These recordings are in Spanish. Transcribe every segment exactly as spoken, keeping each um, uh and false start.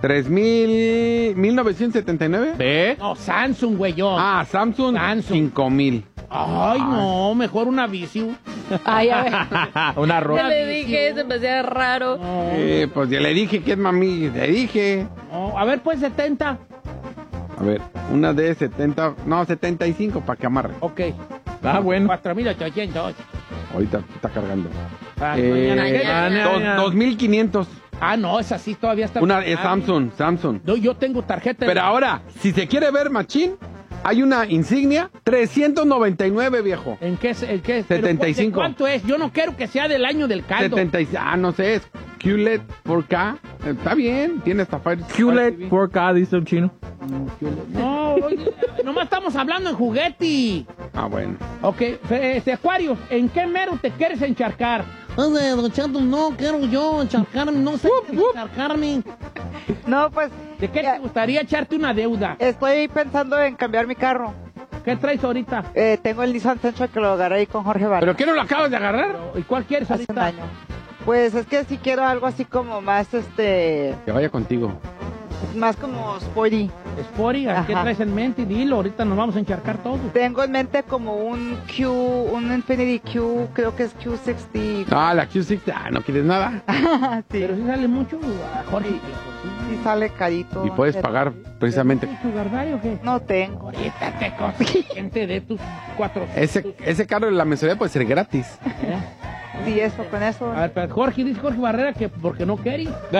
tres mil, mil novecientos setenta y nueve. ¿Ve? No, Samsung, güey, yo. Ah, Samsung, Samsung. cinco mil. Ay, no, mejor una Vizio. Ay, a ver. Una Ya ropa. le dije, se me hacía raro. No, Eh, pues ya le dije que es mami, le dije. no, a ver, pues setenta. A ver, una de setenta, no, setenta y cinco para que amarre. Ok. Ah, bueno. cuatro mil ochocientos. Ahorita está cargando. Ah, Eh, mañana. mañana. dos mil quinientos. Ah, no, esa sí todavía está. Una es Samsung, Samsung. No, yo tengo tarjeta. de- Pero ahora, si se quiere ver machín, hay una insignia, trescientos noventa y nueve, viejo. ¿En qué? es- ¿En qué? Pero, setenta y cinco. ¿de ¿Cuánto es? Yo no quiero que sea del año del caldo. setenta y cinco, ah, no sé, es Q L E D cuatro K. Eh, Está bien, tiene esta Fire. Q L E D cuatro K, dice un chino. No, oye, nomás estamos hablando en juguete. Ah, bueno. Ok, fe- este Acuario, ¿en qué mero te quieres encharcar? Oye, don Chato, no quiero yo encharcarme, no sé qué encharcarme. No, pues ¿De qué ya, te gustaría echarte una deuda? estoy pensando en cambiar mi carro. ¿Qué traes ahorita? Eh, tengo el Nissan Sentra que lo agarré ahí con Jorge Vargas ¿Pero qué no lo acabas de agarrar? ¿Y cuál quieres hace un ahorita? año. Pues es que sí quiero algo así como más, este, Que vaya contigo. más como sporty. Sporty, ¿a ¿qué Ajá. traes en mente? Dilo, ahorita nos vamos a encharcar todos. Tengo en mente como un Q, un Infinity Q, creo que es Q sesenta. Ah, la Q seis, ah, no quieres nada. sí, Pero si sale mucho, a Jorge. sí sale carito. Y puedes pero pagar precisamente. ¿Tienes sugar daddy o qué? No tengo. Ahorita te consciente de tus cuatro. Ese, ese carro de la mensualidad puede ser gratis. ¿Eh? Sí, eso, con eso. A ver, pero Jorge, dice Jorge Barrera que porque no quiere. ¿De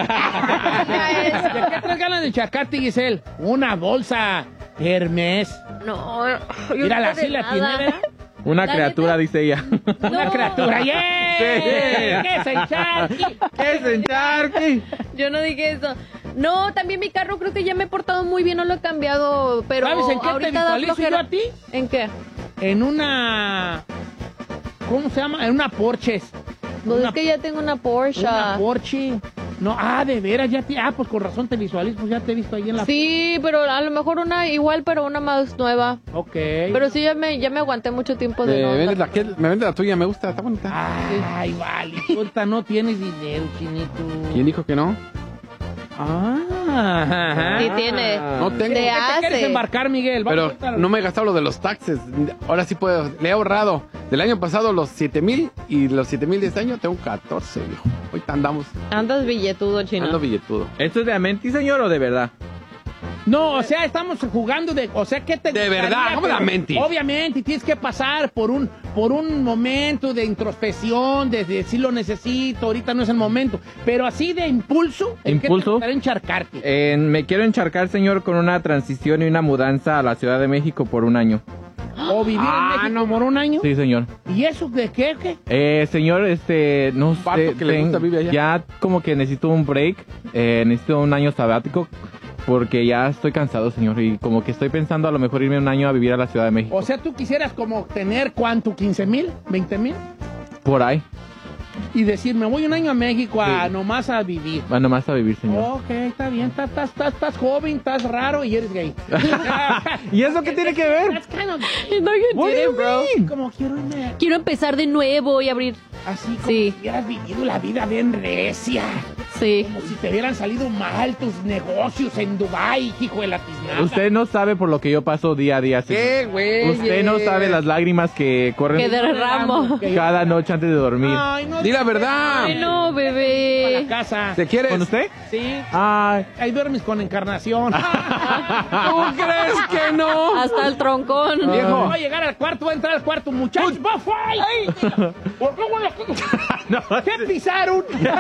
qué traes ganas de encharcarte, Giselle? Una bolsa Hermes. No, yo Mírala, no así sé la nada. tiene, ¿verdad? Una La criatura, neta- dice ella. Una No. criatura. ¡Yeah! ¿Qué se encharque? ¿Qué es encharque? Yo no dije eso. No, también mi carro creo que ya me he portado muy bien, no lo he cambiado, pero ¿Sabes en qué te ahorita da visualizo yo flojera. a ti? ¿En qué? En una... ¿Cómo se llama? En una Porsche. Pues Una- es que ya tengo una Porsche. Una Porsche. No, ah, de veras, ya te... Ah, pues con razón te visualizo, pues ya te he visto ahí en la... Sí, pero a lo mejor una igual, pero una más nueva. Ok. Pero sí, ya me, ya me aguanté mucho tiempo de Me no. vendes la, que- me vende la tuya, me gusta, está bonita. Ay, vale, ahorita no tienes dinero, chinito. ¿Quién dijo que no? Ah, Sí tiene. No tengo. Te ¿Qué te quieres hace. embarcar, Miguel? Vamos Pero ahorita a- no me he gastado lo de los taxes. Ahora sí puedo. Le he ahorrado. Del año pasado los siete mil y los siete mil de este año tengo catorce, viejo. Ahorita andamos. Andas billetudo, chino. Ando billetudo. ¿Esto es de Amenti, señor, o de verdad? No, o sea, estamos jugando de... O sea, ¿qué te De gustaría? verdad, ¿cómo Pero la mentis? Obviamente, tienes que pasar por un por un momento de introspección, de decir lo necesito, ahorita no es el momento. Pero así de impulso, ¿en qué te ¿Impulso? gustaría encharcarte? Eh, me quiero encharcar, señor, con una transición y una mudanza a la Ciudad de México por un año. ¿O vivir Ah, en México por un año? Sí, señor. ¿Y eso de qué? qué? Eh, señor, este, no Vato sé, que le gusta vive allá. ya como que necesito un break, eh, necesito un año sabático, porque ya estoy cansado, señor, y como que estoy pensando a lo mejor irme un año a vivir a la Ciudad de México. O sea, tú quisieras como tener, ¿cuánto? ¿quince mil? ¿veinte mil? Por ahí, Y decir, me voy un año a México a Sí. nomás a vivir. va nomás a vivir, señor. Ok, está bien, estás, estás, estás, estás joven, estás raro y eres gay. ¿Y eso qué tiene que ver? That's kind of- No, you What do you didn't, bro. mean? Como quiero irme Quiero empezar de nuevo y abrir. así como Sí. si hubieras vivido la vida bien recia. Sí. Como si te hubieran salido mal tus negocios en Dubái, hijo de la tiznada. Usted no sabe por lo que yo paso día a día, señor. ¿Qué, güey? Usted no sabe las lágrimas que corren Que derramo. Que yo- cada noche antes de dormir. Ay, no. Di la verdad. Ay, no, A la bebé. casa. ¿Te quieres? ¿Con usted? Sí. Ay, Ahí duermes con Encarnación. ¿Tú crees que no? Hasta el troncón. Viejo. Va a llegar al cuarto, va a entrar al cuarto, muchachos. ¡Va, fue! ¿Por qué, güey? no, ¿Qué pisaron?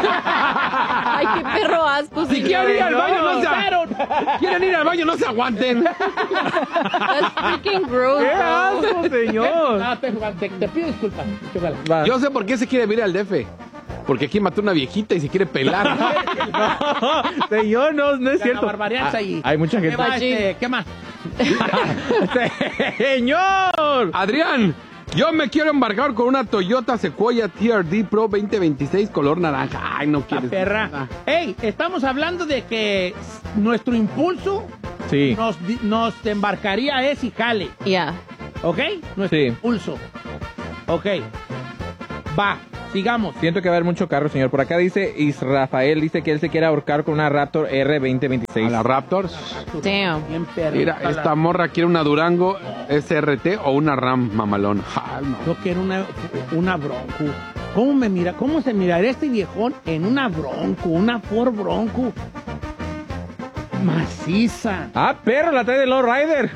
Ay, qué perro asco. Si quieren ir al baño, no se pisaron. Quieren ir al baño, no se aguanten. That's freaking gross, ¡Qué bro. asco, señor! No, te, te, te pido disculpas. Chócala. Va. Yo sé por qué se quiere ir al D F. Porque aquí mató una viejita y se quiere pelar. No, señor, no, no es La cierto. barbaridad Ah, ahí. hay mucha ¿Qué gente. más? Este, ¿Qué más? ¡Señor! Adrián, yo me quiero embarcar con una Toyota Sequoia T R D Pro veinte veintiséis color naranja. Ay, no La quieres. perra. Ey, estamos hablando de que nuestro impulso Sí. nos, di- nos embarcaría a ese jale. Ya. ¿Ok? Nuestro Sí. impulso. Ok. Va. Sigamos. Siento que va a haber mucho carro, señor. Por acá dice Israfael, dice que él se quiere ahorcar con una Raptor R veinte veintiséis. A la Raptors. Damn. Bien perro. Mira, esta morra quiere una Durango S R T o una Ram mamalona. Ah, no. Yo quiero una, una Bronco. ¿Cómo me mira? ¿Cómo se mirará este viejón en una Bronco? Una Ford Bronco. Maciza. Ah, perro, la trae de Low Rider.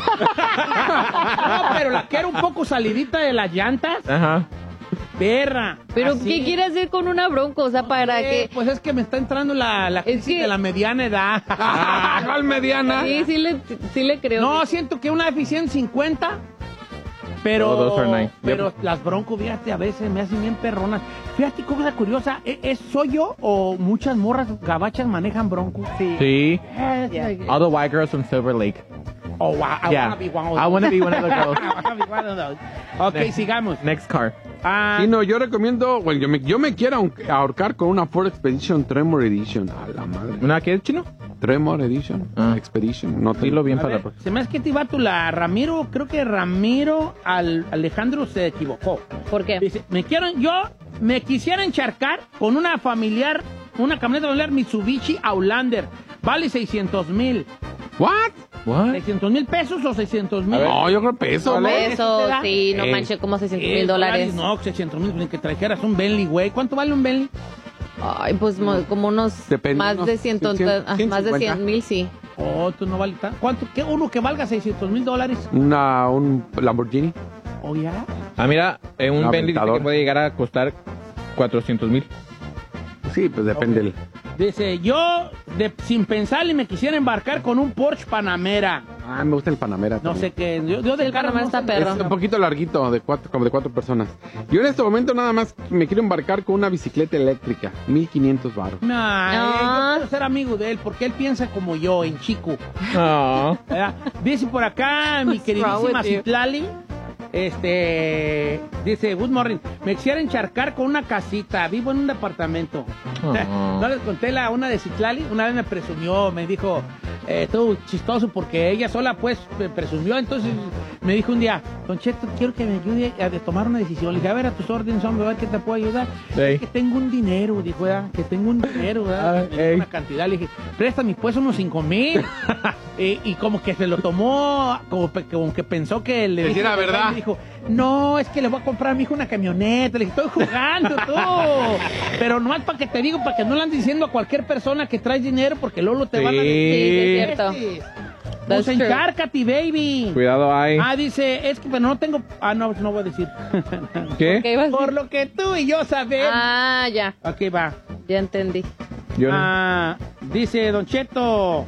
No, pero la quiero un poco salidita de las llantas. Ajá. Perra. ¿Pero así. qué quiere hacer con una Bronco? O sea, para Eh, que... Pues es que me está entrando la, la crisis que- de la mediana edad. Ah, ¿cuál mediana? Sí, sí le, sí le creo. No, siento que una F ciento cincuenta, pero, Oh, those are nice. pero Yep. las Bronco, fíjate, a veces me hacen bien perronas. Fíjate, cosa curiosa, ¿es, es- ¿soy yo o muchas morras gabachas manejan Bronco? Sí. Sí. Eh, Yeah. like- All the white girls from Silver Lake. Oh, wow, I Yeah. wanna be one of I wanna be one of the those. girls. I wanna be one of those. Ok, Next. sigamos. Next car. Ah, Sí, no, yo recomiendo, bueno, yo me, yo me quiero ahor- ahorcar con una Ford Expedition Tremor Edition. A la madre. ¿Una qué, chino? Tremor Edition. Ah. Expedition. No te Dilo bien a para ver, la próxima. se me hace que te va tu la Ramiro, creo que Ramiro al, Alejandro se equivocó. ¿Por qué? Dice, me quiero, yo me quisiera encharcar con una familiar, una camioneta familiar Mitsubishi Outlander. Vale seiscientos mil. ¿What? What? ¿seiscientos mil pesos o seiscientos mil? No, yo creo peso, ¿no? Eso, sí, no Eh, manches, como seiscientos Eh, mil dólares. No, seiscientos mil, ni que trajeras un Bentley, güey. ¿Cuánto vale un Bentley? Ay, pues mo- como unos Depende, más unos de ciento, cien, ah, cien más de cincuenta. cien mil, sí. Oh, tú no vale tanto. ¿Cuánto? ¿Qué? Uno que valga seiscientos mil dólares. Una, un Lamborghini. Oh, ya. Ah, mira, eh, un Un Bentley dice aventador. que puede llegar a costar cuatrocientos mil. Sí, pues depende. del- Dice, yo de- sin pensarle me quisiera embarcar con un Porsche Panamera. Ah, me gusta el Panamera. No también. sé qué. Yo, yo de El carro Panamera no está sé. perro. Es un poquito larguito, de cuatro, como de cuatro personas. Yo en este momento nada más me quiero embarcar con una bicicleta eléctrica, mil quinientos baros. Nah, Ah. eh, yo quiero ser amigo de él porque él piensa como yo, en chico. No. ¿Verdad? Dice por acá mi What's wrong queridísima with you? Citlali. Este dice, good morning. Me quisiera encharcar con una casita. Vivo en un departamento. Ah. No les conté la una de Citlali. Una vez me presumió, me dijo, eh, tú chistoso porque ella sola pues me presumió. Entonces me dijo un día, Don Cheto, quiero que me ayude a de tomar una decisión. Le dije, a ver, a tus órdenes, hombre, a ver qué te puedo ayudar. Ey. Es que tengo un dinero, dijo, ¿verdad? Que tengo un dinero, ¿verdad? Ah, Me dijo ey. una cantidad. Le dije, préstame pues unos cinco mil. y, y como que se lo tomó, como, pe- como que pensó que le Que sí era dije, verdad. Me dijo, no, es que le voy a comprar a mi hijo una camioneta. Le dije, estoy jugando tú. Pero nomás para que te digo, para que no le andes diciendo a cualquier persona que traes dinero, porque luego te Sí. van a Sí, decir. es cierto. Pues That's true. encárcate, baby. Cuidado ahí. Ah, dice, es que pero no tengo. Ah, no, no voy a decir. ¿Qué? ¿Qué ibas a Por decir? lo que tú y yo sabemos. Ah, ya, Aquí va. ya entendí. Yo no. Ah, dice Don Cheto.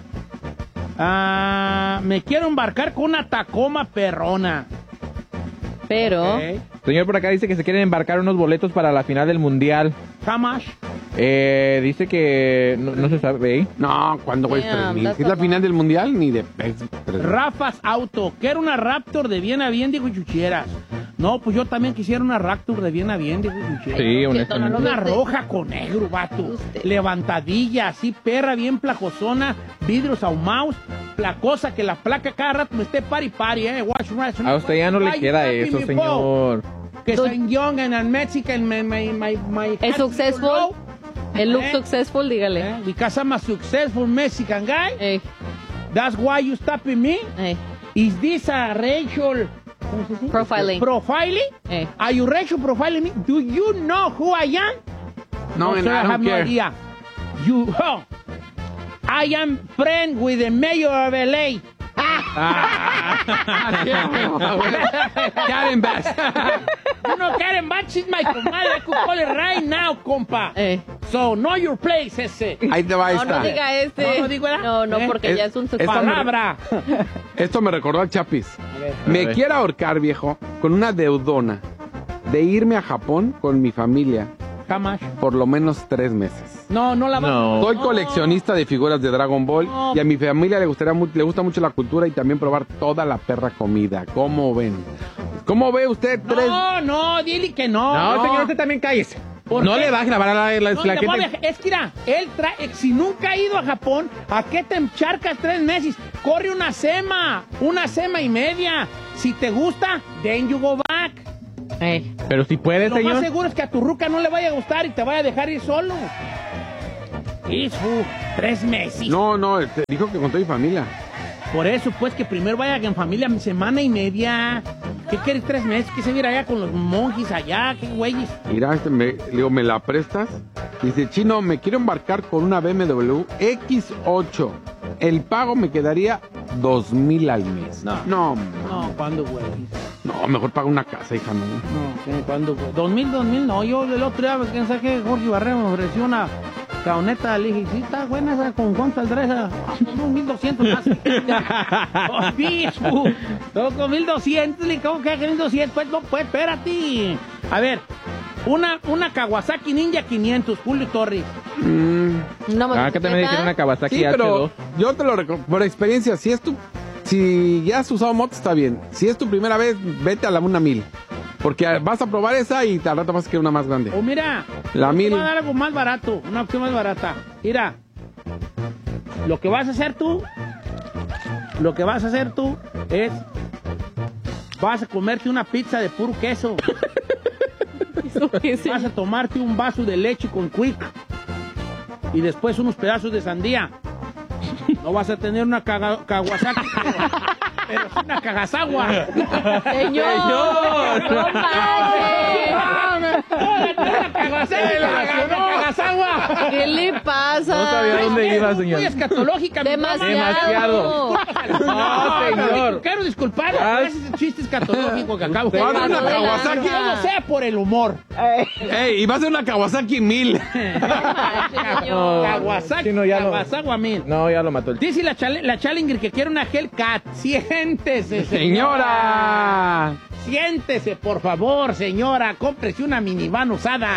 Ah, me quiero embarcar con una Tacoma perrona. Pero, Ok. Señor por acá dice que se quieren embarcar unos boletos para la final del mundial. How much? Eh, dice que no, no se sabe. ¿eh? No, ¿cuándo güey? Yeah, tres mil. that's Si es la a lot. final del mundial, ni de pez. tres mil. Rafas Auto. Quiero una Raptor de bien a bien, dijo Chucheras. No, pues yo también quisiera una Raptor de bien a bien, dijo Chucheras. Sí, Cheto, honestamente. no lo Una Usted. roja con negro, vato. Usted. Levantadilla, así, perra, bien plajosona, vidrios ahumados, placosa, que la placa cada rato me esté pari pari, eh. Watch, watch, A usted ya no le Why you queda happy, eso, mi po? señor. Que Tú- soy young and I'm Mexican, my, my, my, my ¿Es successful? El look Eh. successful, dígale. Eh, because I'm a successful Mexican guy. Ey, That's why you stopping me. ey, Is this a racial ¿cómo se dice? Profiling. Profiling? ey. Are you racial profiling me? Do you know who I am? No, and sir, I I don't have no care. idea. You, oh, I am friend with the mayor of L A. Karen Bass. You know Karen Batch is my comadre. I could call it right now, compa. Ey. So, know your place, ese. Ahí te va No, esta. no diga ese. No, no digo, ¿verdad? No, no, ¿Eh? porque Es- ya es un esta successful. me- Palabra. Esto me recordó al Chapis. A Me ver. quiero ahorcar, viejo, con una deudona de irme a Japón con mi familia Jamás. por lo menos tres meses. No, no la va. No. Soy coleccionista de figuras de Dragon Ball No. y a mi familia le gustaría mu- le gusta mucho la cultura y también probar toda la perra comida. ¿Cómo ven? ¿Cómo ve usted tres? No, no, dile que no. No, señor, usted también cállese. ¿Por No qué? le baje la vara a la, la, No, la le gente- voy a dejar- Es que mira, él trae, si nunca ha ido a Japón, ¿a qué te encharcas tres meses? Corre una sema, una sema y media. Si te gusta, then you go back. Ey. Pero si puede, Lo señor. más seguro es que a tu ruca no le vaya a gustar y te vaya a dejar ir solo. Hijo, tres meses. No, no, te dijo que con toda mi familia. Por eso, pues, que primero vaya en familia semana y media. ¿Qué quieres tres meses? ¿Qué se viera allá con los monjes allá? ¿Qué güeyes? Mira, este me, le digo, ¿me la prestas? Dice, Chino, me quiero embarcar con una B M W X ocho. El pago me quedaría dos mil al mes. No. No, No, ¿cuándo, güey? no, mejor paga una casa, hija, no. No, ¿qué? ¿Cuándo, güey? Dos mil, dos mil, no. Yo el otro día, ¿quién sabe qué? Jorge Barrera me ofreció una camioneta. Le dije, sí, está buena esa. ¿Con cuánto saldrá esa? Con mil doscientos más. ¡Oh, bicho! Todo con mil doscientos. Le dije, ¿cómo que mil doscientos? Pues no, pues, espérate. A ver, una, una Kawasaki Ninja quinientos, Julio Torres. Mm, No, Ah, que también tiene una Kawasaki sí, H pero dos. yo te lo recomiendo, por experiencia, si es tu, si ya has usado moto está bien. Si es tu primera vez, vete a la una mil. Porque vas a probar esa y al rato vas a querer una más grande. O mira, La te mil. va a dar algo más barato, una opción más barata. Mira, lo que vas a hacer tú, lo que vas a hacer tú es, vas a comerte una pizza de puro queso. ¿Eso qué es? Vas a tomarte un vaso de leche con Quick y después unos pedazos de sandía. No vas a tener una caga- Kawasaki, pero, pero es una Kagasagua. Señor, no manches. Una Kawasaki, una Kagasagua. ¿Qué le pasa? No sabía dónde iba, Muy señor. escatológica, mi broma. Demasiado. No, señor. Quiero disculpar Ah. por ese chiste escatológico que acabo de Va a ser una pasó de Kawasaki. lanza. Todo sea por el humor. Ey, y va a ser una Kawasaki mil. Señor. Kawasaki, Sí, no, ya lo- Kawasagua mil. No, ya lo mató el Dice la, chale- la Challenger que quiere una Hellcat. Siéntese, Señora. Siéntese, por favor, señora. Cómprese una minivan usada.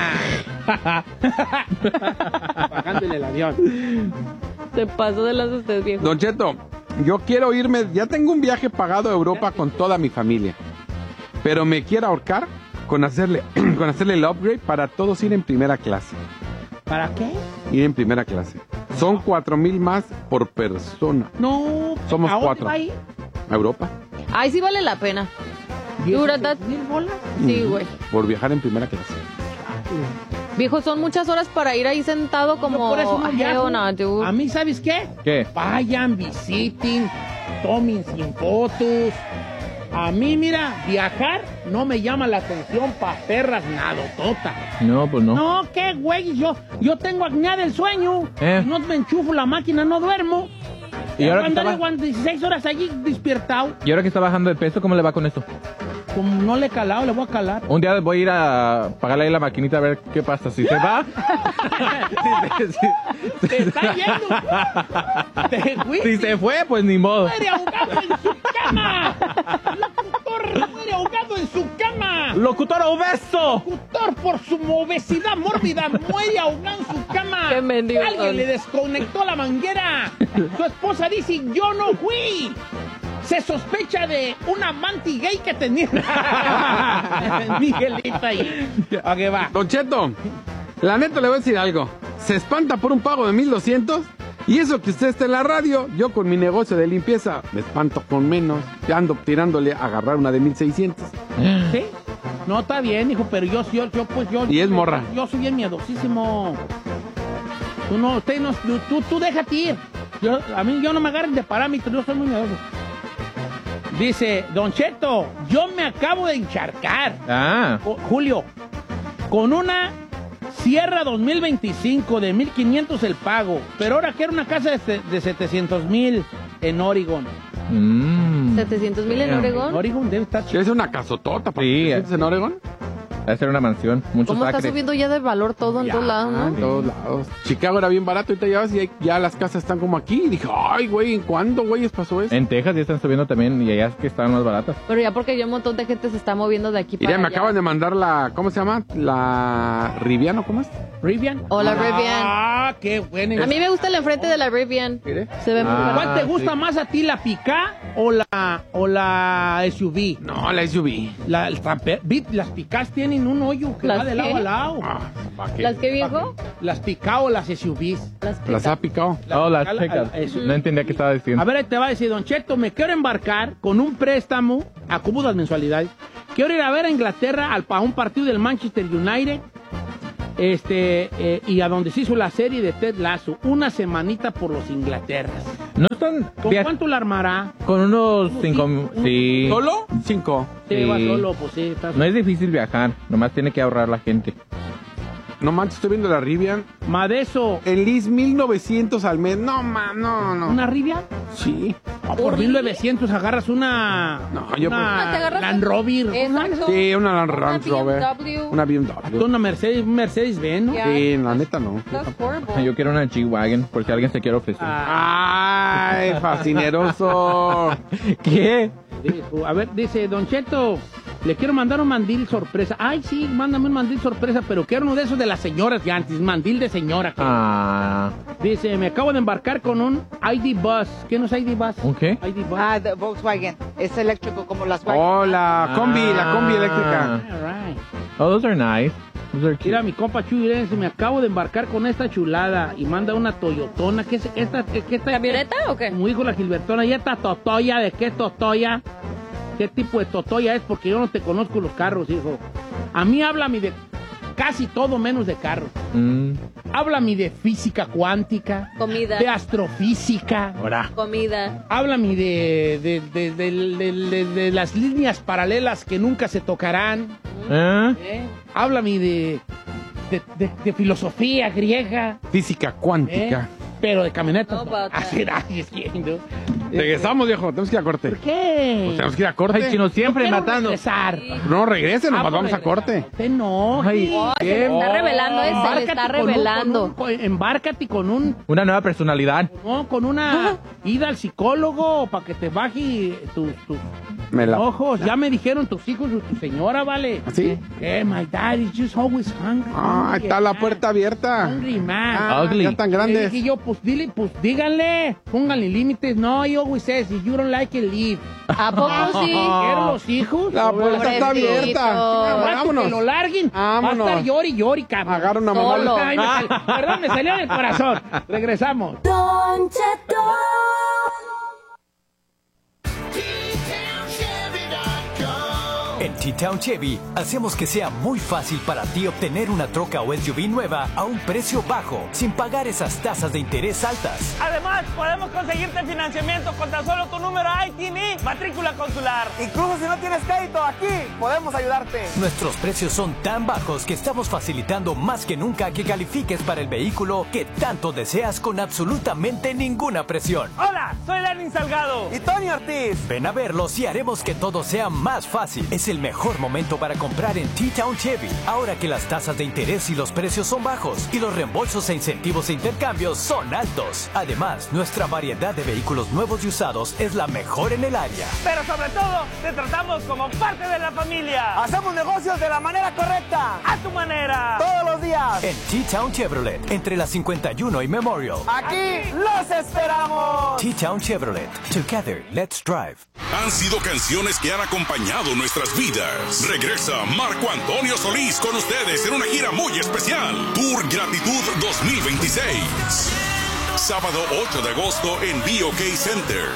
Bajándole el avión. Se pasó de las usted, viejo. Don Cheto, yo quiero irme, ya tengo un viaje pagado a Europa con toda mi familia. Pero me quiero ahorcar con hacerle, con hacerle el upgrade para todos ir en primera clase. ¿Para qué? Ir en primera clase. Son cuatro mil más por persona. No. Somos ¿a dónde cuatro. va a ir? A Europa. Ay, sí vale la pena. ¿diez ¿Verdad? mil bolas? Sí, güey. Por viajar en primera clase. Viejo, son muchas horas para ir ahí sentado como... Yo por eso no viajo. Hell no, dude. A mí, ¿sabes qué? ¿Qué? Vayan, visiten, tomen sin fotos. A mí, mira, viajar no me llama la atención pa' perras nadotota. No, pues no. No, qué güey, yo, yo tengo apnea del sueño. Eh. No me enchufo la máquina, no duermo. ¿Y ahora que Ándale, estaba- aguanto dieciséis horas allí despiertado. Y ahora que está bajando de peso, ¿cómo le va con esto? Como no le he calado, le voy a calar. Un día voy a ir a pagarle ahí la maquinita a ver qué pasa. Si se va. si, si- ¡Te está yendo! ¡Te güey! si se fue, pues ni modo. ¡Muere ahogado en su cama! ¡Locutor muere ahogado en su cama! ¡Locutor obeso! Locutor por su obesidad mórbida muere ahogado en su cama. Qué mendigo Alguien son. le desconectó la manguera. Su esposa dice, yo no fui. Se sospecha de un amante gay que tenía. Miguelita ahí. Ok, va. Don Cheto, la neta le voy a decir algo. Se espanta por un pago de mil doscientos. Y eso que usted está en la radio, yo con mi negocio de limpieza me espanto con menos. Ya ando tirándole a agarrar una de mil seiscientos. ¿Sí? No, está bien, hijo, pero yo, yo, yo pues yo... Y es morra. Yo soy bien miedosísimo. Tú no, usted no, tú, tú déjate ir. Yo, a mí yo no me agarren de parámetros, yo soy muy miedoso. Dice, Don Cheto, yo me acabo de encharcar. Ah. O- Julio, con una Sierra dos mil veinticinco de mil quinientos el pago, pero ahora quiero una casa de, se- de setecientos mil en Oregon. Mm. setecientos mil en Yeah. Oregón. Oregon debe estar chido. Es una casotota. ¿para Sí, qué sientes en Oregón? Va a ser una mansión. Muchos ¿Cómo está acres. subiendo ya de valor todo en Ya, todos lados, en no? todos lados. Chicago era bien barato, ahorita ya vas y hay- ya las casas están como aquí. Y dije, ay, güey, ¿en cuándo, güeyes, pasó eso? En Texas ya están subiendo también y allá es que están más baratas. Pero ya porque ya un montón de gente se está moviendo de aquí para Mira, me allá. acaban de mandar la, ¿cómo se llama? La Riviano, ¿cómo es? Rivian. Hola, Rivian. Ah, qué buena. A mí me gusta el enfrente de la Rivian. Mire. Se ve muy Ah. ¿Cuál te gusta sí. más a ti, la Picá o la, o la S U V? No, la S U V. La, el trampe- vi- las Picás tienen un hoyo que ¿Las va de lado qué? a lado. Ah, ¿para qué? ¿Las que viejo? Las Picá o las S U Vs. Las Las ha picado. La Oh, las Picá, la- checas. la S U V. No entendía qué estaba diciendo. A ver, ahí te va a decir, Don Cheto, me quiero embarcar con un préstamo a cómodas mensualidades Quiero ir a ver a Inglaterra al, a un partido del Manchester United. Este, eh, y a donde se hizo la serie de Ted Lasso. Una semanita por los Inglaterras. No están... ¿Con via- cuánto la armará? Con unos Unos cinco... cinco- Sí. ¿Solo? Cinco. Sí, Sí. va solo, pues sí. Está No es difícil viajar, nomás tiene que ahorrar la gente. No manches, estoy viendo la Rivian. Madeso, El Liz, mil novecientos al mes. No, man, no, no. ¿una Rivian? Sí. Ah, por mil novecientos agarras una... No, yo una Ah, te agarras Land un- Rover. Exacto. Sí, una Land Una Range Rover. B M W. Una B M Hasta W. una Mercedes, un Mercedes Benz, ¿no? Ya. Sí, la neta no. That's horrible. Yo quiero una G-Wagon, por si alguien se quiere ofrecer. Ah, Ay, fascineroso. ¿Qué? dijo, a ver, dice Don Cheto, le quiero mandar un mandil sorpresa. Ay, sí, mándame un mandil sorpresa, pero quiero uno de esos de las señoras de antes, mandil de señora. Ah, Dice, me acabo de embarcar con un I D Bus. ¿Qué no es I D Bus? ¿un qué? I D Bus. Ah, de Volkswagen. Es eléctrico como las Wagen. Oh, la combi, la combi eléctrica. All right. Oh, those are nice. Those are cute. Mira, mi compa Chuy, dice, me acabo de embarcar con esta chulada y manda una Toyotona. ¿Qué es esta? ¿Qué, qué esta? ¿Camioneta o qué? Como dijo la Gilbertona, ¿y esta Totoya? ¿De qué Totoya? ¿Qué tipo de Totoya es? Porque yo no te conozco los carros, hijo. A mí háblame de casi todo menos de carros. Mm. Háblame de física cuántica, Comida. de astrofísica. Ahora. Comida. Háblame de, de, de, de, de, de- de las líneas paralelas que nunca se tocarán. ¿Eh? ¿eh? Háblame de, de, de- de filosofía griega, Física ¿eh? cuántica. Pero de camioneta. No, but- Así, ay, es que, ¿no? Regresamos, viejo. Tenemos que ir a corte. ¿Por qué? Pues tenemos que ir a corte. Ay, chino, siempre Quiero matando. regresar. No, regresen, nomás Ah, vamos a pues, corte. Usted no. Ay, Oh, se ¿qué? le está revelando, eh, se le Embárcate está con un- revelando. con un- con- embárcate con un Una nueva personalidad. no, con una ida al psicólogo para que te baje tus tus Me la... ojos. Ya me dijeron tus hijos o tu señora, ¿vale? ¿Sí? Eh, my dad is just always hungry. Ah, ahí está la man. puerta abierta. Hungry man. Ah, Ugly. ya tan Le grandes. dije yo, pues dile, pues díganle, pónganle límites. No, he always says, if you don't like it, leave. ¿A poco sí? ¿Quieren los hijos? La puerta está Pobrecito. abierta. Al rato Vámonos. que lo larguen, Vámonos. va a estar llori, llori, cabrón. Agarra una Solo. mamá. Ay, me sal- Perdón, me salió del corazón. Regresamos. Don Cheto. En T-Town Chevy hacemos que sea muy fácil para ti obtener una troca o S U V nueva a un precio bajo, sin pagar esas tasas de interés altas. Además, podemos conseguirte financiamiento con tan solo tu número I T I N, matrícula consular. Incluso si no tienes crédito, aquí podemos ayudarte. Nuestros precios son tan bajos que estamos facilitando más que nunca que califiques para el vehículo que tanto deseas con absolutamente ninguna presión. Hola, soy Lenin Salgado. Y Tony Ortiz. Ven a verlos y haremos que todo sea más fácil. Es el mejor momento para comprar en T-Town Chevy, ahora que las tasas de interés y los precios son bajos y los reembolsos e incentivos e intercambios son altos. Además, nuestra variedad de vehículos nuevos y usados es la mejor en el área. Pero sobre todo, te tratamos como parte de la familia. Hacemos negocios de la manera correcta. A tu manera. Todos los días. En T-Town Chevrolet, entre la cincuenta y uno y Memorial. Aquí los esperamos. T-Town Chevrolet. Together, let's drive. Han sido canciones que han acompañado nuestras vidas. Regresa Marco Antonio Solís con ustedes en una gira muy especial. Tour Gratitud dos mil veintiséis. Sábado ocho de agosto en B O K Center.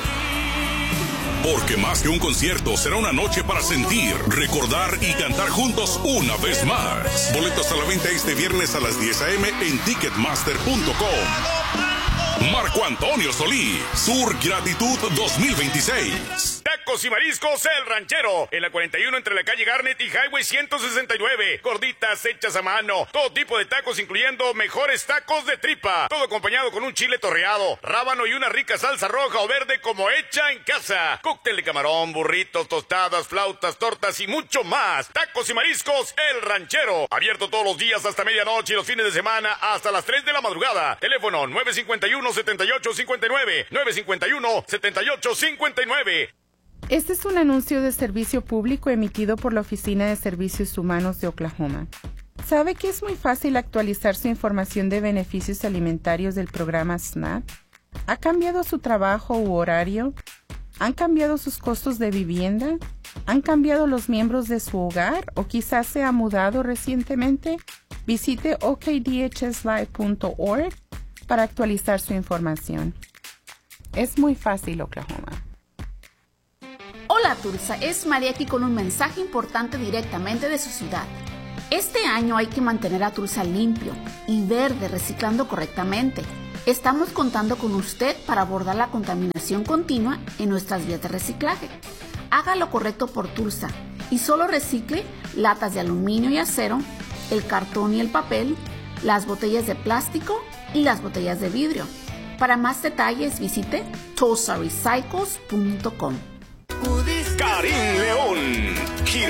Porque más que un concierto, será una noche para sentir, recordar y cantar juntos una vez más. Boletos a la venta este viernes a las diez a eme en ticketmaster punto com. Marco Antonio Solís, Sur Gratitud dos mil veintiséis. Tacos y mariscos El Ranchero, en la cuarenta y uno entre la calle Garnet y Highway ciento sesenta y nueve. Gorditas hechas a mano, todo tipo de tacos incluyendo mejores tacos de tripa. Todo acompañado con un chile torreado, rábano y una rica salsa roja o verde como hecha en casa. Cóctel de camarón, burritos, tostadas, flautas, tortas y mucho más. Tacos y mariscos El Ranchero, abierto todos los días hasta medianoche y los fines de semana hasta las tres de la madrugada. Teléfono nueve cinco uno, siete ocho cinco nueve, nueve cinco uno, siete ocho cinco nueve. Este es un anuncio de servicio público emitido por la Oficina de Servicios Humanos de Oklahoma. ¿Sabe que es muy fácil actualizar su información de beneficios alimentarios del programa SNAP? ¿Ha cambiado su trabajo u horario? ¿Han cambiado sus costos de vivienda? ¿Han cambiado los miembros de su hogar o quizás se ha mudado recientemente? Visite o k d h s live punto org para actualizar su información. Es muy fácil, Oklahoma. Hola, Hola Tulsa, es María aquí con un mensaje importante directamente de su ciudad. Este año hay que mantener a Tulsa limpio y verde, reciclando correctamente. Estamos contando con usted para abordar la contaminación continua en nuestras vías de reciclaje. Haga lo correcto por Tulsa y solo recicle latas de aluminio y acero, el cartón y el papel, las botellas de plástico y las botellas de vidrio. Para más detalles visite tulsa recycles punto com. Karim León, gira